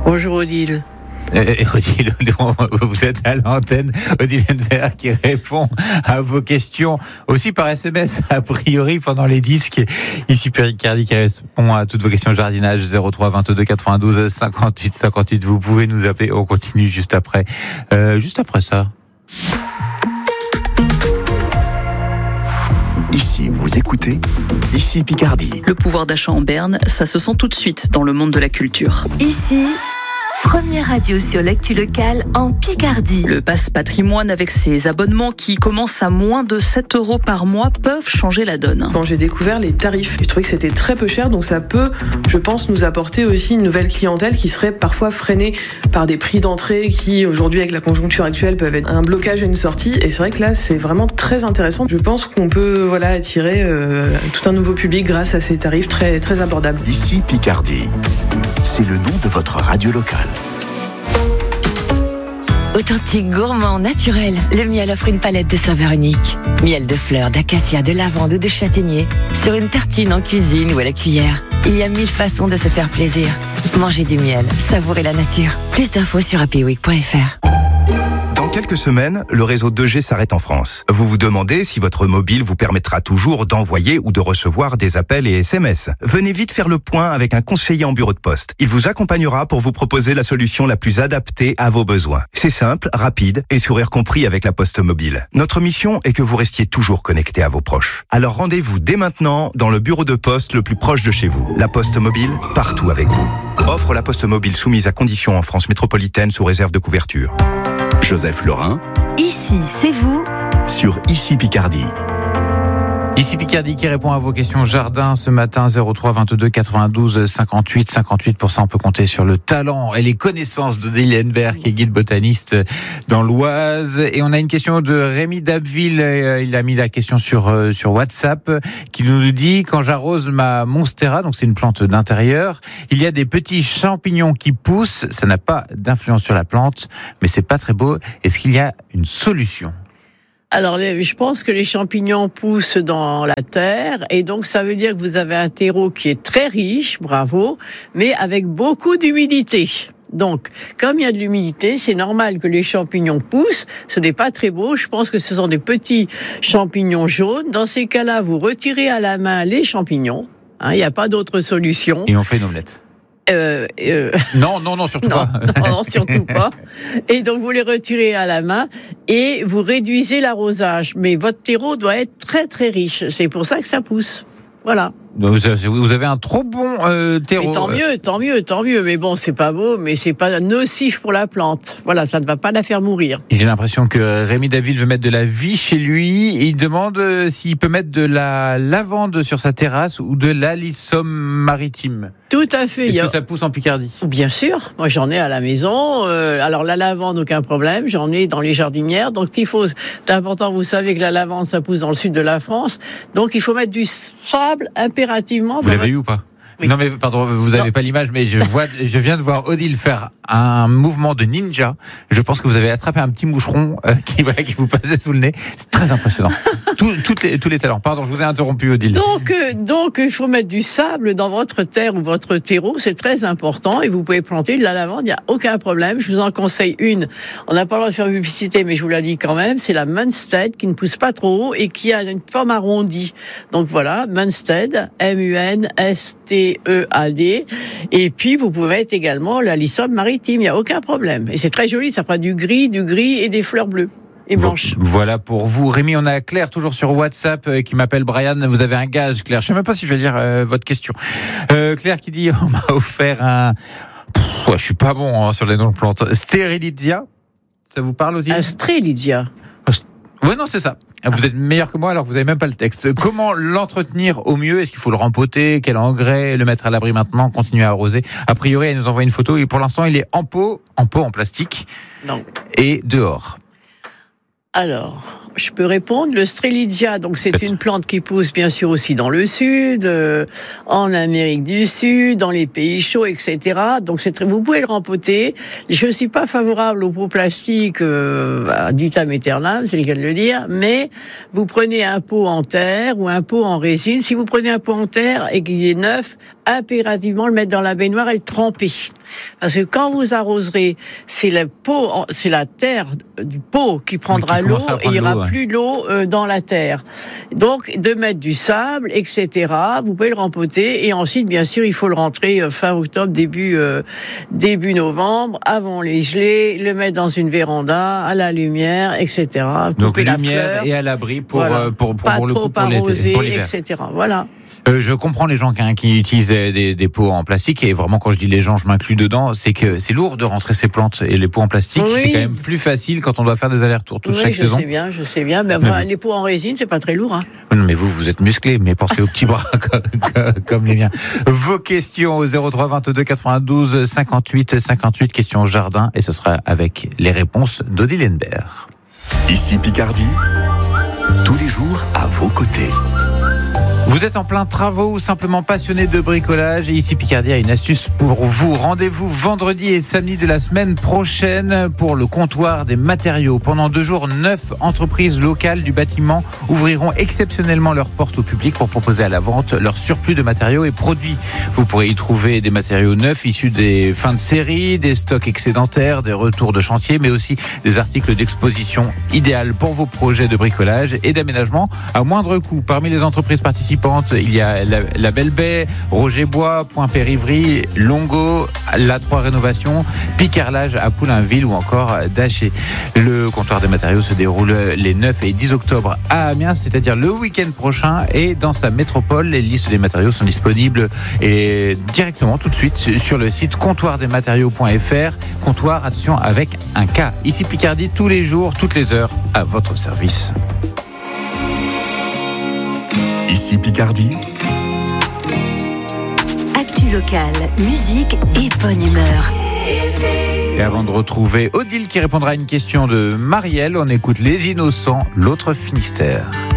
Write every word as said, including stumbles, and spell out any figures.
Bonjour Odile. Euh, Odile, vous êtes à l'antenne. Odile Henneberg qui répond à vos questions aussi par S M S, a priori, pendant les disques. Ici Picardie qui répond à toutes vos questions de jardinage. Zéro trois vingt-deux quatre-vingt-douze cinquante-huit cinquante-huit. Vous pouvez nous appeler. On continue juste après. Euh, juste après ça. Ici, vous écoutez Ici Picardie. Le pouvoir d'achat en Berne, ça se sent tout de suite dans le monde de la culture. Ici, première radio sur l'actu locale en Picardie. Le passe patrimoine avec ses abonnements qui commencent à moins de sept euros par mois peuvent changer la donne. Quand j'ai découvert les tarifs, je trouvais que c'était très peu cher, donc ça peut, je pense, nous apporter aussi une nouvelle clientèle qui serait parfois freinée par des prix d'entrée qui, aujourd'hui, avec la conjoncture actuelle, peuvent être un blocage à une sortie. Et c'est vrai que là, c'est vraiment très intéressant. Je pense qu'on peut, voilà, attirer euh, tout un nouveau public grâce à ces tarifs très, très abordables. Ici Picardie. C'est le nom de votre radio locale. Authentique, gourmand, naturel, le miel offre une palette de saveurs uniques. Miel de fleurs, d'acacia, de lavande ou de châtaignier. Sur une tartine, en cuisine ou à la cuillère. Il y a mille façons de se faire plaisir. Mangez du miel, savourez la nature. Plus d'infos sur happy week point f r. Dans quelques semaines, le réseau deux G s'arrête en France. Vous vous demandez si votre mobile vous permettra toujours d'envoyer ou de recevoir des appels et S M S. Venez vite faire le point avec un conseiller en bureau de poste. Il vous accompagnera pour vous proposer la solution la plus adaptée à vos besoins. C'est simple, rapide et sourire compris avec la Poste Mobile. Notre mission est que vous restiez toujours connecté à vos proches. Alors rendez-vous dès maintenant dans le bureau de poste le plus proche de chez vous. La Poste Mobile, partout avec vous. Offre la Poste Mobile soumise à conditions en France métropolitaine sous réserve de couverture. Joseph Laurin. Ici, c'est vous. Sur Ici Picardie. Ici Picardie qui répond à vos questions jardin ce matin. Zéro trois vingt-deux quatre-vingt-douze cinquante-huit cinquante-huit. Pour ça, on peut compter sur le talent et les connaissances d'Odile Henneberg, qui est guide botaniste dans l'Oise. Et on a une question de Rémi d'Abbeville. Il a mis la question sur, sur WhatsApp, qui nous dit: quand j'arrose ma monstera, donc c'est une plante d'intérieur, il y a des petits champignons qui poussent. Ça n'a pas d'influence sur la plante, mais c'est pas très beau. Est-ce qu'il y a une solution? Alors, je pense que les champignons poussent dans la terre et donc ça veut dire que vous avez un terreau qui est très riche, bravo, mais avec beaucoup d'humidité. Donc, comme il y a de l'humidité, c'est normal que les champignons poussent. Ce n'est pas très beau. Je pense que ce sont des petits champignons jaunes. Dans ces cas-là, vous retirez à la main les champignons. Hein, il n'y a pas d'autre solution. Et on fait une omelette. Euh, euh... Non, non, non, surtout non, pas. Non, non, surtout pas. Et donc, vous les retirez à la main et vous réduisez l'arrosage. Mais votre terreau doit être très, très riche. C'est pour ça que ça pousse. Voilà. Vous avez un trop bon euh, terreau. Mais tant mieux, tant mieux, tant mieux. Mais bon, c'est pas beau, mais c'est pas nocif pour la plante. Voilà, ça ne va pas la faire mourir. J'ai l'impression que Rémi David veut mettre de la vie chez lui. Et il demande s'il peut mettre de la lavande sur sa terrasse ou de l'alysum maritime. Tout à fait. Est-ce a... que ça pousse en Picardie? Bien sûr. Moi, j'en ai à la maison. Euh, alors, la lavande, aucun problème. J'en ai dans les jardinières. Donc, il faut, c'est important, vous savez que la lavande, ça pousse dans le sud de la France. Donc, il faut mettre du sable impérativement. Vous l'avez eu ou pas? Oui. Non mais pardon, vous n'avez pas l'image, mais je vois, je viens de voir Odile faire un mouvement de ninja. Je pense que vous avez attrapé un petit moucheron euh, qui, voilà, qui vous passait sous le nez. C'est très impressionnant. Tout, toutes les, tous les talents. Pardon, je vous ai interrompu, Odile. Donc, euh, donc, il faut mettre du sable dans votre terre ou votre terreau. C'est très important et vous pouvez planter de la lavande. Il n'y a aucun problème. Je vous en conseille une. On n'a pas le droit de faire publicité, mais je vous la dis quand même. C'est la Munstead qui ne pousse pas trop haut et qui a une forme arrondie. Donc voilà, Munstead, M U N S T E A D. Et puis, vous pouvez mettre également l'alysum maritime. Il n'y a aucun problème. Et c'est très joli. Ça fera du gris, du gris et des fleurs bleues et blanches. Voilà pour vous. Rémi, on a Claire toujours sur WhatsApp euh, qui m'appelle Brian. Vous avez un gage, Claire. Je ne sais même pas si je vais lire euh, votre question. Euh, Claire qui dit, on m'a offert un... Pff, ouais, je suis pas bon hein, sur les noms de plantes. Stérélidia. Ça vous parle aussi? Un Stérélidia. Oui, non, c'est ça. Vous êtes meilleur que moi, alors vous n'avez même pas le texte. Comment l'entretenir au mieux? Est-ce qu'il faut le rempoter? Quel engrais? Le mettre à l'abri maintenant? Continuer à arroser? A priori, elle nous envoie une photo et pour l'instant, il est en pot, en pot en plastique. Non. Et dehors. Alors, je peux répondre. Le Strelitzia, donc c'est une plante qui pousse bien sûr aussi dans le sud, euh, en Amérique du Sud, dans les pays chauds, et cetera. Donc c'est très, vous pouvez le rempoter. Je suis pas favorable au pot plastique, euh, à vitam aeternam, c'est le cas de le dire, mais vous prenez un pot en terre ou un pot en résine. Si vous prenez un pot en terre et qu'il est neuf, impérativement le mettre dans la baignoire et le tremper. Parce que quand vous arroserez, c'est la peau, c'est la terre du pot qui prendra qui l'eau et il n'y aura ouais. plus l'eau euh, dans la terre. Donc, de mettre du sable, et cetera. Vous pouvez le rempoter et ensuite, bien sûr, il faut le rentrer euh, fin octobre, début euh, début novembre, avant les gelées, le mettre dans une véranda, à la lumière, et cetera. Donc Couper la lumière fleur, et à l'abri pour voilà. euh, pour pour, pas pour le trop coup, pour arroser, l'été, pour l'hiver. et cetera. Voilà. Euh, je comprends les gens qui, qui utilisent des, des pots en plastique, et vraiment quand je dis les gens, je m'inclus dedans, c'est que c'est lourd de rentrer ses plantes, et les pots en plastique, Oui. c'est quand même plus facile quand on doit faire des allers-retours toute Oui, chaque je saison. sais bien, je sais bien. Mais enfin, les pots en résine, c'est pas très lourd. Hein. Non, mais vous, vous êtes musclés, mais pensez aux petits bras comme, comme, comme les miens. Vos questions au zéro trois vingt-deux quatre-vingt-douze cinquante-huit cinquante-huit, questions jardin, et ce sera avec les réponses d'Odile Henbert. Ici Picardie, tous les jours à vos côtés. Vous êtes en plein travaux ou simplement passionné de bricolage, et ici Picardie a une astuce pour vous. Rendez-vous vendredi et samedi de la semaine prochaine pour le comptoir des matériaux. Pendant deux jours, neuf entreprises locales du bâtiment ouvriront exceptionnellement leurs portes au public pour proposer à la vente leur surplus de matériaux et produits. Vous pourrez y trouver des matériaux neufs issus des fins de série, des stocks excédentaires, des retours de chantier, mais aussi des articles d'exposition idéal pour vos projets de bricolage et d'aménagement à moindre coût. Parmi les entreprises participantes, il y a la, la Belle Baie, Roger Bois, Point Périvry, Longo, La trois Rénovation, Picarlage à Poulainville ou encore Daché. Le comptoir des matériaux se déroule les neuf et dix octobre à Amiens, c'est-à-dire le week-end prochain, et dans sa métropole. Les listes des matériaux sont disponibles et directement tout de suite sur le site comptoir des matériaux point f r. Comptoir, attention, avec un K. Ici Picardie, tous les jours, toutes les heures, à votre service. Ici Picardie, Actu locale, musique et bonne humeur. Et avant de retrouver Odile qui répondra à une question de Marielle, on écoute Les Innocents, l'autre Finistère.